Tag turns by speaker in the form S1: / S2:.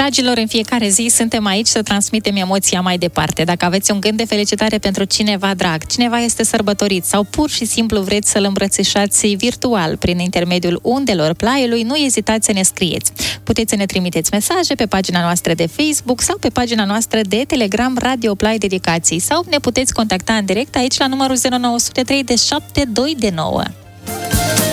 S1: Dragilor, în fiecare zi suntem aici să transmitem emoția mai departe. Dacă aveți un gând de felicitare pentru cineva drag, cineva este sărbătorit sau pur și simplu vreți să-l îmbrățișați virtual prin intermediul undelor Plaiului, nu ezitați să ne scrieți. Puteți să ne trimiteți mesaje pe pagina noastră de Facebook sau pe pagina noastră de Telegram Radio Play Dedicații sau ne puteți contacta în direct aici la numărul 0903 de 729.